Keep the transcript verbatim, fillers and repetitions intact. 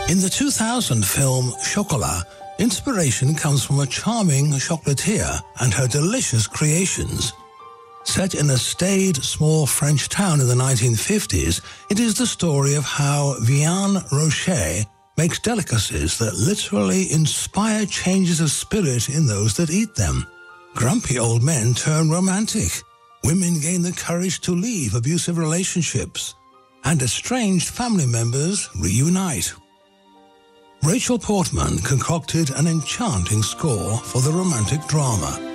In the two thousand film Chocolat, inspiration comes from a charming chocolatier and her delicious creations. Set in a staid, small French town in the nineteen fifties, it is the story of how Vianne Rocher makes delicacies that literally inspire changes of spirit in those that eat them. Grumpy old men turn romantic. Women gain the courage to leave abusive relationships. And estranged family members reunite. Rachel Portman concocted an enchanting score for the romantic drama.